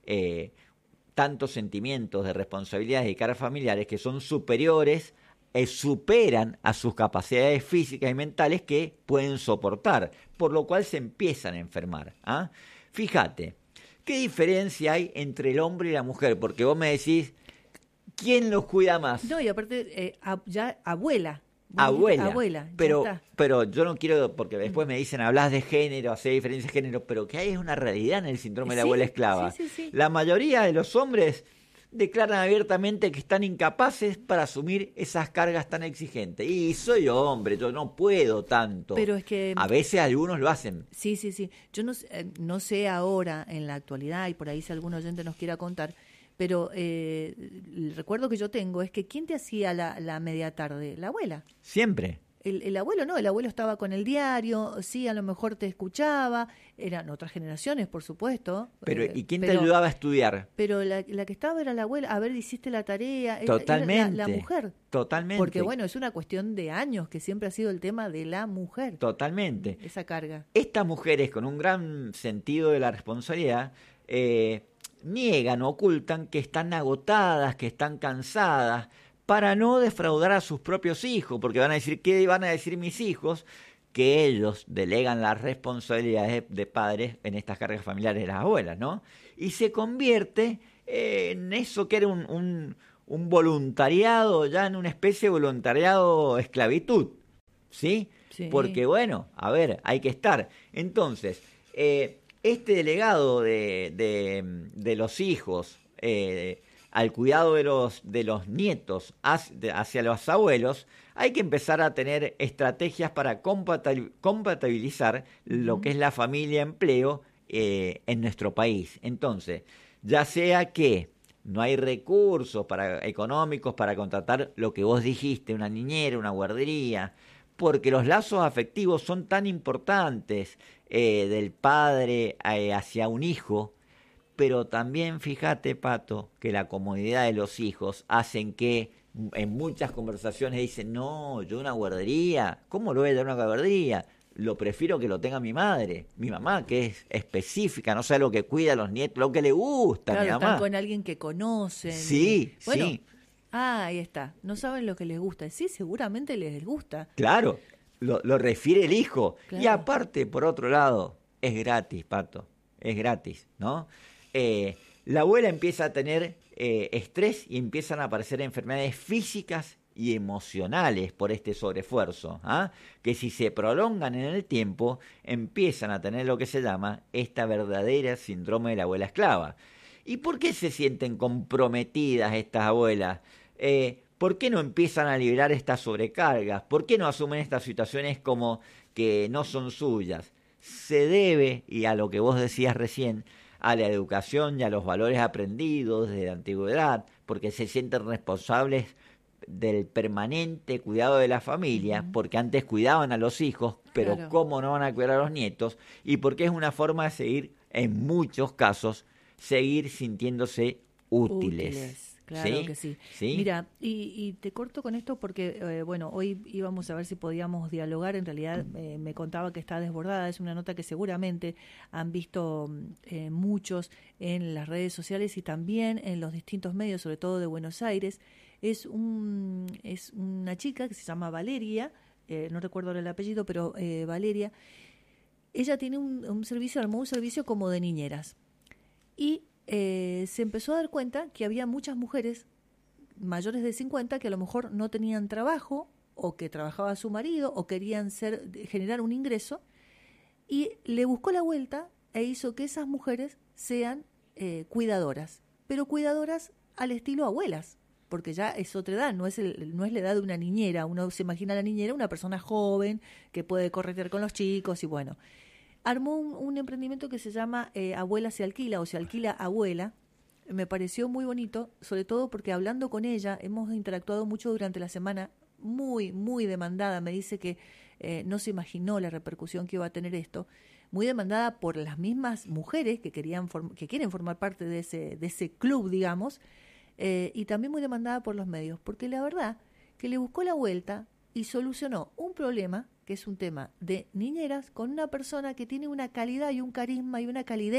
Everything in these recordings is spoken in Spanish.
tantos sentimientos de responsabilidades y cargas familiares que son superiores, superan a sus capacidades físicas y mentales que pueden soportar, por lo cual se empiezan a enfermar. ¿Ah? Fíjate, ¿qué diferencia hay entre el hombre y la mujer? Porque vos me decís, ¿quién los cuida más? No, y aparte, ya abuela. Abuela, pero yo no quiero, porque después me dicen, hablas de género, hacer diferencias de género, pero que hay una realidad en el síndrome de la abuela esclava. Sí. La mayoría de los hombres declaran abiertamente que están incapaces para asumir esas cargas tan exigentes. Y soy hombre, yo no puedo tanto. Pero es que a veces algunos lo hacen. Sí. Yo no sé ahora, en la actualidad, y por ahí si algún oyente nos quiera contar, pero el recuerdo que yo tengo es que ¿quién te hacía la media tarde? La abuela. Siempre. El abuelo no, el abuelo estaba con el diario, sí, a lo mejor te escuchaba, eran otras generaciones, por supuesto. Pero ¿y quién te ayudaba a estudiar? Pero la que estaba era la abuela, a ver, hiciste la tarea, totalmente, era la mujer. Totalmente. Porque bueno, es una cuestión de años que siempre ha sido el tema de la mujer. Totalmente. Esa carga. Estas mujeres con un gran sentido de la responsabilidad niegan, ocultan que están agotadas, que están cansadas, para no defraudar a sus propios hijos, porque van a decir, ¿qué van a decir mis hijos? Que ellos delegan las responsabilidades de padres en estas cargas familiares de las abuelas, ¿no? Y se convierte en eso que era un voluntariado, ya en una especie de voluntariado esclavitud, ¿sí? Sí. Porque bueno, a ver, hay que estar. Entonces, este delegado de los hijos al cuidado de los nietos hacia los abuelos, hay que empezar a tener estrategias para compatibilizar lo que es la familia-empleo en nuestro país. Entonces, ya sea que no hay recursos económicos para contratar lo que vos dijiste, una niñera, una guardería, porque los lazos afectivos son tan importantes del padre hacia un hijo, pero también fíjate, Pato, que la comodidad de los hijos hacen que en muchas conversaciones dicen, no, yo una guardería, ¿cómo lo voy a dar una guardería? Lo prefiero que lo tenga mi madre, mi mamá, que es específica, no sabe lo que cuida a los nietos, lo que le gusta a mi mamá. Están con alguien que conocen. Sí, bueno, sí. Ahí está, no saben lo que les gusta. Sí, seguramente les gusta. Claro, lo refiere el hijo. Claro. Y aparte, por otro lado, es gratis, Pato, es gratis, ¿no? La abuela empieza a tener estrés y empiezan a aparecer enfermedades físicas y emocionales por este sobreesfuerzo, que si se prolongan en el tiempo, empiezan a tener lo que se llama esta verdadera síndrome de la abuela esclava. ¿Y por qué se sienten comprometidas estas abuelas? ¿Por qué no empiezan a liberar estas sobrecargas? ¿Por qué no asumen estas situaciones como que no son suyas? Se debe, y a lo que vos decías recién, a la educación y a los valores aprendidos desde la antigüedad, porque se sienten responsables del permanente cuidado de la familia, porque antes cuidaban a los hijos, pero claro, ¿cómo no van a cuidar a los nietos? Y porque es una forma de seguir, en muchos casos, seguir sintiéndose útiles. Claro ¿Sí? que sí. ¿Sí? Mira, y te corto con esto porque, bueno, hoy íbamos a ver si podíamos dialogar. En realidad me contaba que está desbordada. Es una nota que seguramente han visto muchos en las redes sociales y también en los distintos medios, sobre todo de Buenos Aires. Es una chica que se llama Valeria, no recuerdo ahora el apellido, pero Valeria. Ella tiene armó un servicio como de niñeras. Y se empezó a dar cuenta que había muchas mujeres mayores de 50 que a lo mejor no tenían trabajo o que trabajaba su marido o querían generar un ingreso, y le buscó la vuelta e hizo que esas mujeres sean cuidadoras, pero cuidadoras al estilo abuelas, porque ya es otra edad, no es la edad de una niñera. Uno se imagina a la niñera una persona joven que puede corretear con los chicos y bueno. Armó un emprendimiento que se llama Abuela se alquila o se alquila abuela. Me pareció muy bonito, sobre todo porque hablando con ella, hemos interactuado mucho durante la semana, muy, muy demandada. Me dice que no se imaginó la repercusión que iba a tener esto. Muy demandada por las mismas mujeres que quieren formar parte de ese club, digamos, y también muy demandada por los medios, porque la verdad que le buscó la vuelta y solucionó un problema que es un tema de niñeras con una persona que tiene una calidad y un carisma y una calidez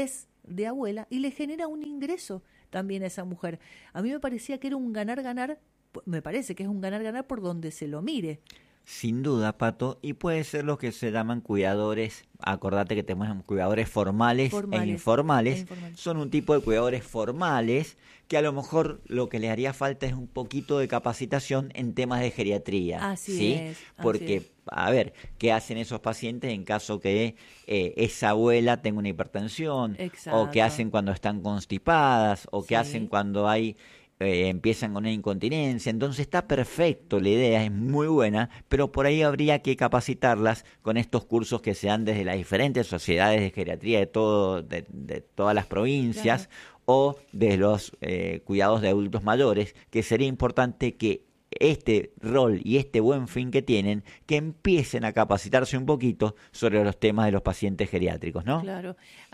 de abuela y le genera un ingreso también a esa mujer. A mí me parecía que era un ganar-ganar, me parece que es un ganar-ganar por donde se lo mire. Sin duda, Pato, y puede ser lo que se llaman cuidadores. Acordate que tenemos cuidadores formales e informales. Son un tipo de cuidadores formales que a lo mejor lo que les haría falta es un poquito de capacitación en temas de geriatría. Así es. Porque, a ver, ¿qué hacen esos pacientes en caso que esa abuela tenga una hipertensión? Exacto. O qué hacen cuando están constipadas, o qué hacen cuando hay... empiezan con una incontinencia. Entonces está perfecto, la idea es muy buena, pero por ahí habría que capacitarlas con estos cursos que se dan desde las diferentes sociedades de geriatría de todas las provincias, o de los cuidados de adultos mayores, que sería importante que este rol y este buen fin que tienen, que empiecen a capacitarse un poquito sobre los temas de los pacientes geriátricos, ¿no? Claro.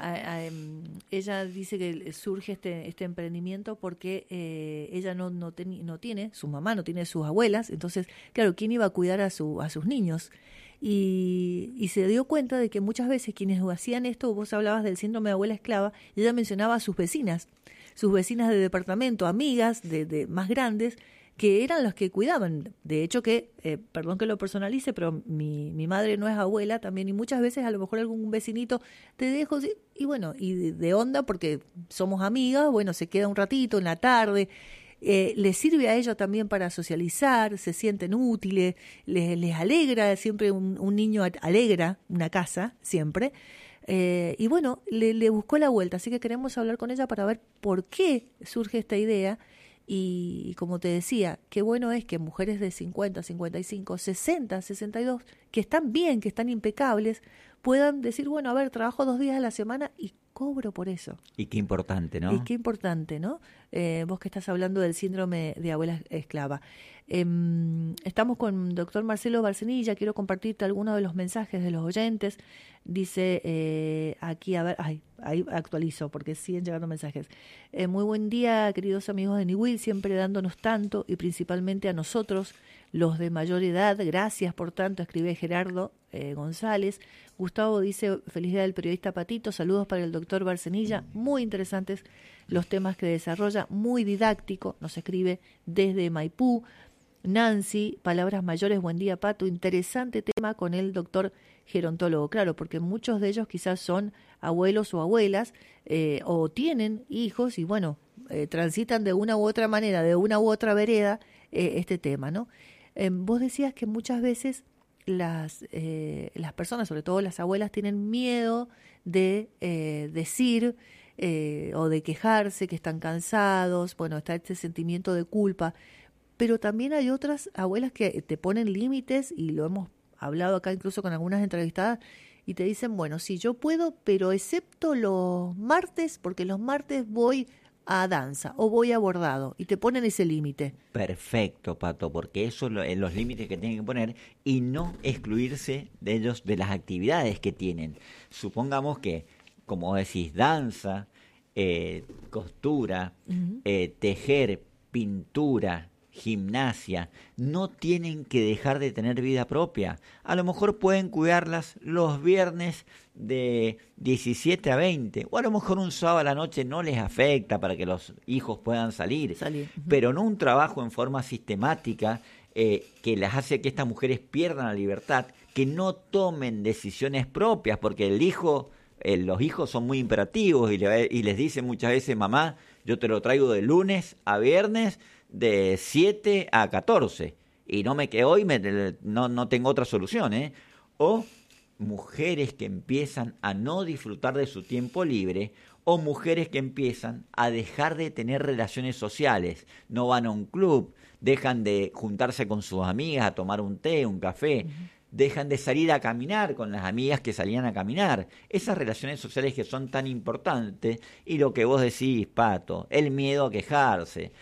Ella dice que surge este emprendimiento porque ella no tiene, su mamá no tiene sus abuelas, entonces, claro, ¿quién iba a cuidar a sus niños? Y se dio cuenta de que muchas veces quienes hacían esto, vos hablabas del síndrome de abuela esclava, y ella mencionaba a sus vecinas de departamento, amigas de más grandes, que eran los que cuidaban. De hecho que, perdón que lo personalice, pero mi madre no es abuela también, y muchas veces a lo mejor algún vecinito te dejo, y bueno, y de onda porque somos amigas, bueno, se queda un ratito en la tarde, les sirve a ellos también para socializar, se sienten útiles, les alegra, siempre un niño alegra una casa, siempre. Y bueno, le buscó la vuelta, así que queremos hablar con ella para ver por qué surge esta idea. Y como te decía, qué bueno es que mujeres de 50, 55, 60, 62, que están bien, que están impecables, puedan decir, bueno, a ver, trabajo 2 días a la semana y cobro por eso. Y qué importante, ¿no? Y qué importante, ¿no? Vos que estás hablando del síndrome de abuela esclava. Estamos con el doctor Marcelo Barcenilla, quiero compartirte algunos de los mensajes de los oyentes. Dice aquí, a ver, ahí actualizo porque siguen llegando mensajes. Muy buen día, queridos amigos de Niwil, siempre dándonos tanto y principalmente a nosotros, los de mayor edad. Gracias por tanto, escribe Gerardo González. Gustavo dice, feliz día del periodista Patito, saludos para el doctor Barcenilla, muy interesantes los temas que desarrolla, muy didáctico, nos escribe desde Maipú. Nancy, palabras mayores, buen día Pato, interesante tema con el doctor gerontólogo, claro, porque muchos de ellos quizás son abuelos o abuelas o tienen hijos y bueno, transitan de una u otra manera, de una u otra vereda este tema, ¿no? Vos decías que muchas veces las personas, sobre todo las abuelas, tienen miedo de decir o de quejarse, que están cansados, bueno, está este sentimiento de culpa. Pero también hay otras abuelas que te ponen límites, y lo hemos hablado acá incluso con algunas entrevistadas, y te dicen, bueno, sí, yo puedo, pero excepto los martes, porque los martes voy a danza o voy a bordado, y te ponen ese límite. Perfecto, Pato, porque eso es los límites que tienen que poner y no excluirse de ellos de las actividades que tienen. Supongamos que, como decís, danza, costura, tejer, pintura, gimnasia, no tienen que dejar de tener vida propia. A lo mejor pueden cuidarlas los viernes de 17 a 20, o a lo mejor un sábado a la noche no les afecta para que los hijos puedan salir. Pero no un trabajo en forma sistemática que las hace que estas mujeres pierdan la libertad, que no tomen decisiones propias, porque los hijos son muy imperativos y les dicen muchas veces, mamá, yo te lo traigo de lunes a viernes de 7 a 14 y no me quedo hoy, no tengo otra solución, ¿eh? O mujeres que empiezan a no disfrutar de su tiempo libre, o mujeres que empiezan a dejar de tener relaciones sociales, no van a un club, dejan de juntarse con sus amigas a tomar un té, un café, dejan de salir a caminar con las amigas que salían a caminar. Esas relaciones sociales que son tan importantes, y lo que vos decís, Pato, el miedo a quejarse.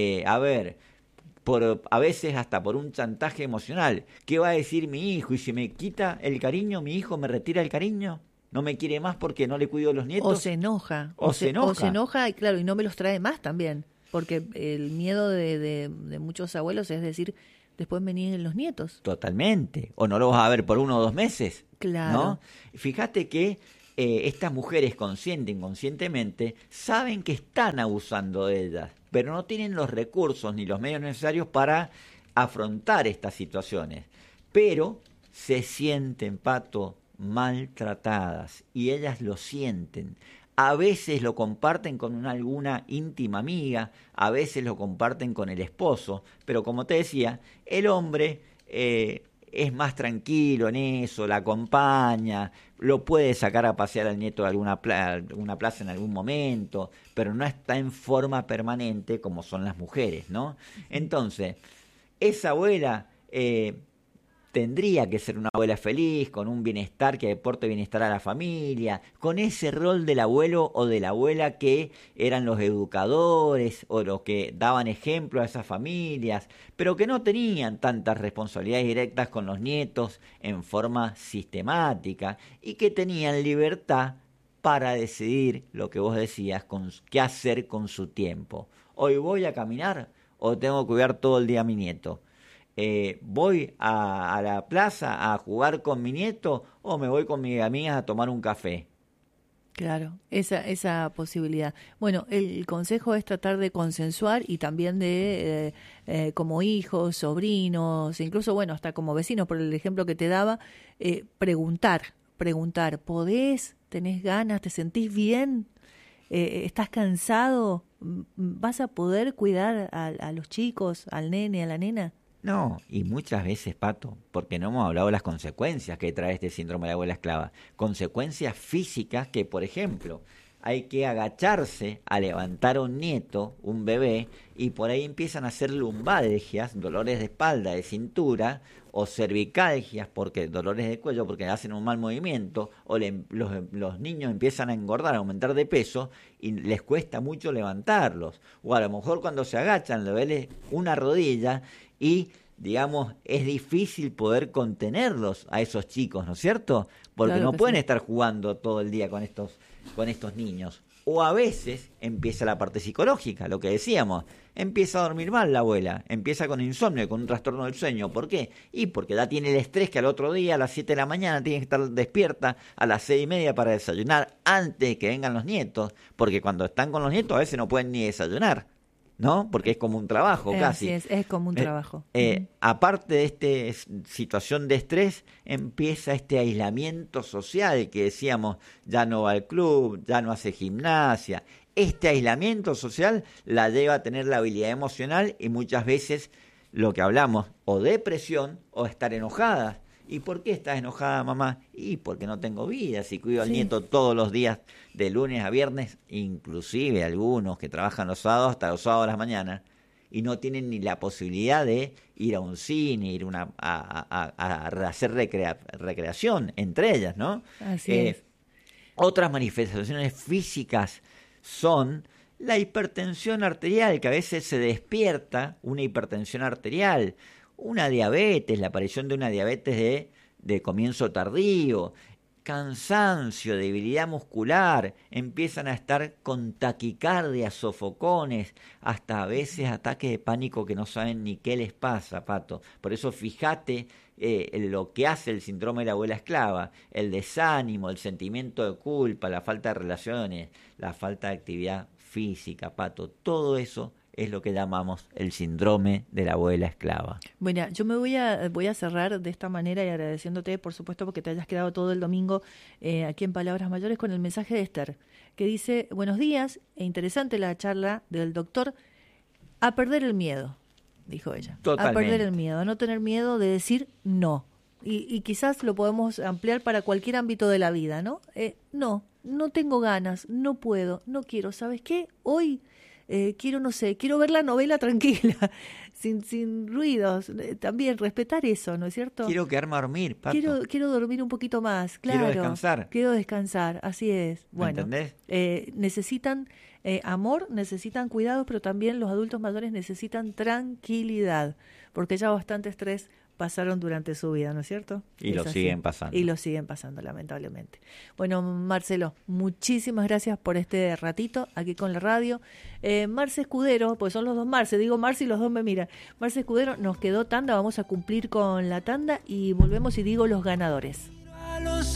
A veces hasta por un chantaje emocional. ¿Qué va a decir mi hijo? Y si me quita el cariño, mi hijo me retira el cariño. ¿No me quiere más porque no le cuido a los nietos? O se enoja. O se enoja, y claro, y no me los trae más también. Porque el miedo de muchos abuelos es decir, después me nieguen los nietos. Totalmente. O no lo vas a ver por 1 o 2 meses. Claro. ¿No? Fíjate que estas mujeres consciente e inconscientemente saben que están abusando de ellas, pero no tienen los recursos ni los medios necesarios para afrontar estas situaciones. Pero se sienten, Pato, maltratadas y ellas lo sienten. A veces lo comparten con alguna íntima amiga, a veces lo comparten con el esposo, pero como te decía, el hombre es más tranquilo en eso, la acompaña, lo puede sacar a pasear al nieto de alguna plaza en algún momento, pero no está en forma permanente como son las mujeres, ¿no? Entonces, esa abuela tendría que ser una abuela feliz, con un bienestar que aporte bienestar a la familia, con ese rol del abuelo o de la abuela que eran los educadores o los que daban ejemplo a esas familias, pero que no tenían tantas responsabilidades directas con los nietos en forma sistemática y que tenían libertad para decidir lo que vos decías, qué hacer con su tiempo. Hoy voy a caminar o tengo que cuidar todo el día a mi nieto. Voy a la plaza a jugar con mi nieto o me voy con mis amigas a tomar un café. Claro, esa posibilidad. Bueno, el consejo es tratar de consensuar y también de, como hijos, sobrinos, incluso, bueno, hasta como vecinos, por el ejemplo que te daba, preguntar, ¿podés? ¿Tenés ganas? ¿Te sentís bien? ¿Estás cansado? ¿Vas a poder cuidar a los chicos, al nene, a la nena? No, y muchas veces, Pato, porque no hemos hablado de las consecuencias que trae este síndrome de la abuela esclava. Consecuencias físicas que, por ejemplo, hay que agacharse a levantar a un nieto, un bebé, y por ahí empiezan a hacer lumbalgias, dolores de espalda, de cintura, o cervicalgias, porque dolores de cuello, porque hacen un mal movimiento, o los niños empiezan a engordar, a aumentar de peso, y les cuesta mucho levantarlos. O a lo mejor cuando se agachan, le duele una rodilla, y, digamos, es difícil poder contenerlos a esos chicos, ¿no es cierto? Porque Claro no que pueden sí. estar jugando todo el día con estos niños. O a veces empieza la parte psicológica, lo que decíamos. Empieza a dormir mal la abuela, empieza con insomnio, con un trastorno del sueño. ¿Por qué? Y porque ya tiene el estrés que al otro día a las 7 de la mañana tiene que estar despierta a las 6:30 para desayunar antes de que vengan los nietos. Porque cuando están con los nietos a veces no pueden ni desayunar, ¿no? Porque es como un trabajo casi. Así es como un trabajo. Aparte de esta situación de estrés, empieza este aislamiento social que decíamos, ya no va al club, ya no hace gimnasia. Este aislamiento social la lleva a tener la habilidad emocional y muchas veces lo que hablamos, o depresión o estar enojada. ¿Y por qué estás enojada, mamá? Y porque no tengo vida, si cuido al nieto todos los días, de lunes a viernes, inclusive algunos que trabajan los sábados hasta los sábados a las mañanas, y no tienen ni la posibilidad de ir a un cine, ir a hacer recreación entre ellas, ¿no? Así es. Otras manifestaciones físicas son la hipertensión arterial, que a veces se despierta una hipertensión arterial, una diabetes, la aparición de una diabetes de comienzo tardío, cansancio, debilidad muscular, empiezan a estar con taquicardias, sofocones, hasta a veces ataques de pánico que no saben ni qué les pasa, Pato. Por eso fíjate lo que hace el síndrome de la abuela esclava, el desánimo, el sentimiento de culpa, la falta de relaciones, la falta de actividad física, Pato, todo eso es lo que llamamos el síndrome de la abuela esclava. Bueno, yo me voy a cerrar de esta manera y agradeciéndote, por supuesto, porque te hayas quedado todo el domingo aquí en Palabras Mayores con el mensaje de Esther, que dice: buenos días, e interesante la charla del doctor, a perder el miedo, dijo ella. Totalmente. A perder el miedo, a no tener miedo de decir no. Y quizás lo podemos ampliar para cualquier ámbito de la vida, ¿no? No tengo ganas, no puedo, no quiero, ¿sabes qué? Hoy quiero, no sé, quiero ver la novela tranquila, sin ruidos, también respetar eso, ¿no es cierto? Quiero quedarme a dormir, Pato. Quiero dormir un poquito más, claro. Quiero descansar, así es. Bueno, ¿me entendés? Necesitan amor, necesitan cuidados, pero también los adultos mayores necesitan tranquilidad, porque ya bastante estrés pasaron durante su vida, ¿no es cierto? Y lo siguen pasando. Y lo siguen pasando, lamentablemente. Bueno, Marcelo, muchísimas gracias por este ratito aquí con la radio. Marce Escudero, pues son los dos Marce, digo Marce y los dos me miran. Marce Escudero, nos quedó tanda, vamos a cumplir con la tanda y volvemos y digo los ganadores.